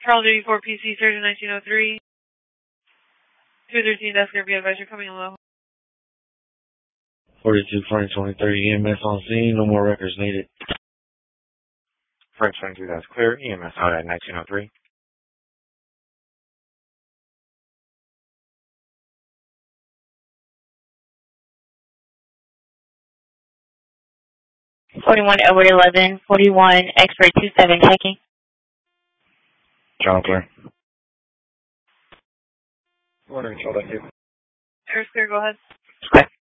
Charles 84 PC, Surgeon 1903. 213 desk be advised you're coming along. 42 French 23 EMS on scene, no more records needed. French 22, that's clear. EMS out at 1903. #41 Edward 11, 41 Expert 27 checking. John clear. Order control, thank you. Air's clear, go ahead. Okay.